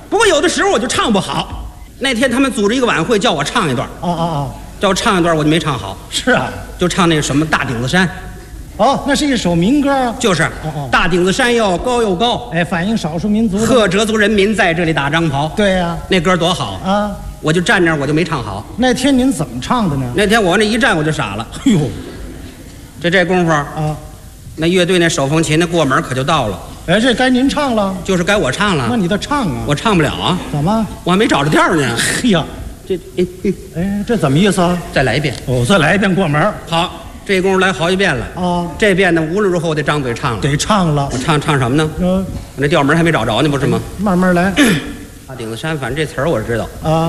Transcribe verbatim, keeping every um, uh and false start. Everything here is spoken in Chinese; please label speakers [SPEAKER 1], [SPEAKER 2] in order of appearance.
[SPEAKER 1] 不过有的时候我就唱不好。那天他们组织一个晚会，叫我唱一段，
[SPEAKER 2] 哦哦哦，
[SPEAKER 1] 叫我唱一段，我就没唱好，
[SPEAKER 2] 是啊，
[SPEAKER 1] 就唱那个什么大顶子山，
[SPEAKER 2] 哦，那是一首民歌，
[SPEAKER 1] 就是
[SPEAKER 2] 哦哦
[SPEAKER 1] 大顶子山又高又高，
[SPEAKER 2] 哎，反映少数民族的。
[SPEAKER 1] 赫哲族人民在这里打张袍。
[SPEAKER 2] 对呀，
[SPEAKER 1] 那歌多好，
[SPEAKER 2] 啊，
[SPEAKER 1] 我就站那儿，我就没唱好。
[SPEAKER 2] 那天您怎么唱的呢？
[SPEAKER 1] 那天我那一站我就傻了，
[SPEAKER 2] 哎呦，
[SPEAKER 1] 这这功夫，
[SPEAKER 2] 啊，
[SPEAKER 1] 那乐队那手风琴那过门可就到了，
[SPEAKER 2] 哎，这该您唱了，
[SPEAKER 1] 就是该我唱了，
[SPEAKER 2] 那你得唱啊。
[SPEAKER 1] 我唱不了啊，
[SPEAKER 2] 怎么？
[SPEAKER 1] 我还没找着调呢。
[SPEAKER 2] 哎呀，
[SPEAKER 1] 这，嗯嗯
[SPEAKER 2] 哎，这怎么意思啊？
[SPEAKER 1] 再来一遍。
[SPEAKER 2] 哦，再来一遍过门。
[SPEAKER 1] 好，这功夫来好几遍了。
[SPEAKER 2] 啊，
[SPEAKER 1] 这遍呢，无论如何我得张嘴唱了。
[SPEAKER 2] 得唱了。
[SPEAKER 1] 我唱唱什么呢？
[SPEAKER 2] 嗯，
[SPEAKER 1] 我那调门还没找着呢，不是吗？
[SPEAKER 2] 慢慢来。
[SPEAKER 1] 大顶子山，反正这词儿我是知道。
[SPEAKER 2] 啊。